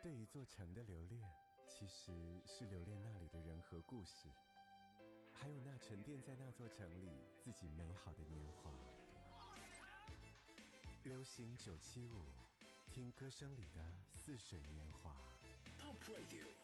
对一座城的留恋，其实是留恋那里的人和故事，还有那沉淀在那座城里自己美好的年华。流行975，听歌声里的似水年华。 Top Radio